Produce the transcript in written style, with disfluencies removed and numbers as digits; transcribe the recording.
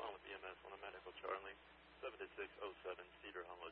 1 with EMS, 1 on medical, Charlie, 7607 Cedar Hollow.